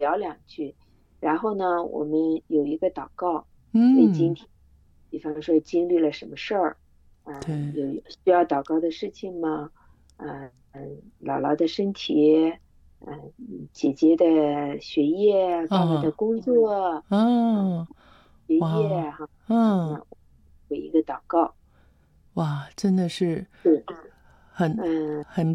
聊两句，然后呢，我们有一个祷告，为今嗯， 天，比方说经历了什么事儿， 对， 有需要祷告的事情吗？姥姥的身体，姐姐的学业，爸爸的啊， 工作，嗯、 啊， 学业哇， 哈， 嗯， 那有一个祷告， 哇，真的是对， 很嗯。 很